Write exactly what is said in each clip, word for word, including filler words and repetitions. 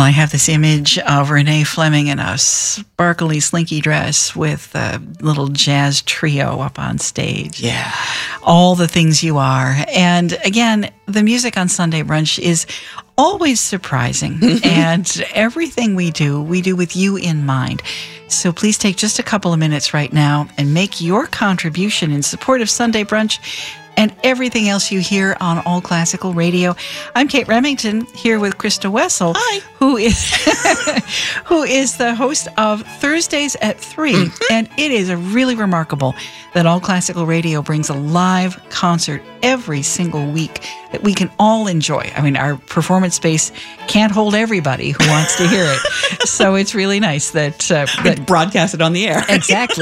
I have this image of Renee Fleming in a sparkly slinky dress with a little jazz trio up on stage. Yeah. All the things you are. And again, the music on Sunday Brunch is always surprising. And everything we do, we do with you in mind. So please take just a couple of minutes right now and make your contribution in support of Sunday Brunch and everything else you hear on All Classical Radio. I'm Kate Remington here with Krista Wessel, Hi. who is who is the host of Thursdays at three. Mm-hmm. And it is really remarkable that All Classical Radio brings a live concert every single week that we can all enjoy. I mean, our performance space can't hold everybody who wants to hear it. So it's really nice that... Uh, that broadcast it on the air. Exactly.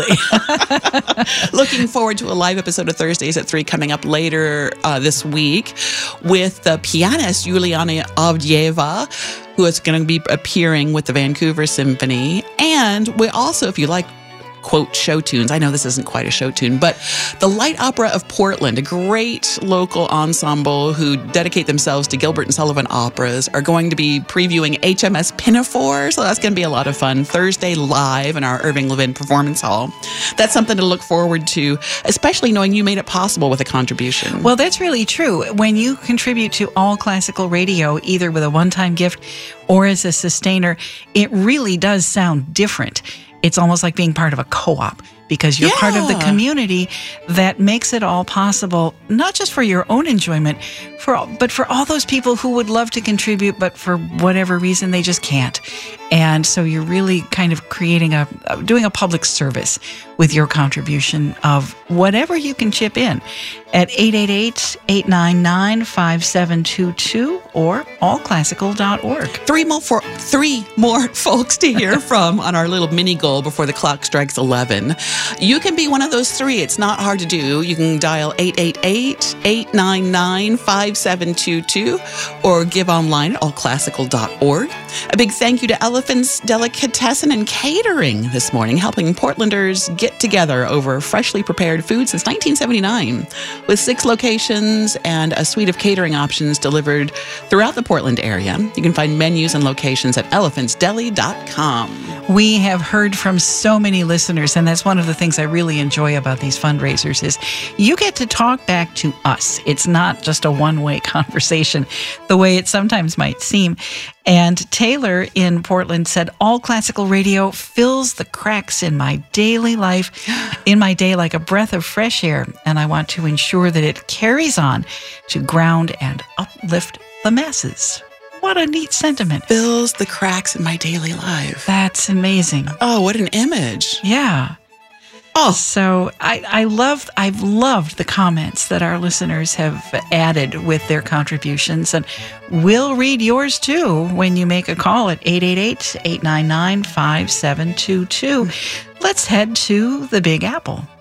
Looking forward to a live episode of Thursdays at three coming up later uh, this week with the pianist Yuliana Avdieva, who is going to be appearing with the Vancouver Symphony. And we also, if you like, quote, show tunes. I know this isn't quite a show tune, but the Light Opera of Portland, a great local ensemble who dedicate themselves to Gilbert and Sullivan operas, are going to be previewing H M S Pinafore. So that's going to be a lot of fun. Thursday live in our Irving Levin Performance Hall. That's something to look forward to, especially knowing you made it possible with a contribution. Well, that's really true. When you contribute to All Classical Radio, either with a one-time gift or as a sustainer, it really does sound different. It's almost like being part of a co-op because you're yeah. part of the community that makes it all possible, not just for your own enjoyment, for but for all those people who would love to contribute, but for whatever reason, they just can't. And so you're really kind of creating a, doing a public service with your contribution of whatever you can chip in at eight eight eight, eight nine nine, five seven two two or all classical dot org. Three more, for, three more folks to hear from on our little mini goal before the clock strikes eleven. You can be one of those three. It's not hard to do. You can dial eight eight eight, eight nine nine, five seven two two or give online at all classical dot org. A big thank you to Elephant's Delicatessen and Catering this morning, helping Portlanders get together over freshly prepared food since nineteen seventy-nine. With six locations and a suite of catering options delivered throughout the Portland area. You can find menus and locations at elephants deli dot com. We have heard from so many listeners, and that's one of the things I really enjoy about these fundraisers is you get to talk back to us. It's not just a one-way conversation the way it sometimes might seem. And Taylor in Portland said, All Classical Radio fills the cracks in my daily life, in my day like a breath of fresh air. And I want to ensure that it carries on to ground and uplift the masses. What a neat sentiment. Fills the cracks in my daily life. That's amazing. Oh, what an image. Yeah. Oh, so I, I love, I've loved the comments that our listeners have added with their contributions, and we'll read yours too when you make a call at eight eight eight, eight nine nine, five seven two two. Let's head to the Big Apple.